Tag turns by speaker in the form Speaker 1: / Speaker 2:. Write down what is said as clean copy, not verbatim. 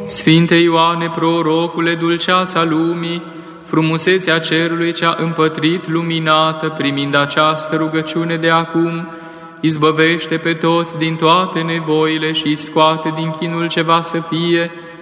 Speaker 1: Sfinte Ioane, prorocule, dulceața lumii, frumusețea cerului cea împătrit luminată, primind această rugăciune de acum, izbăvește pe toți din toate nevoile și scoate din chinul ce va să fie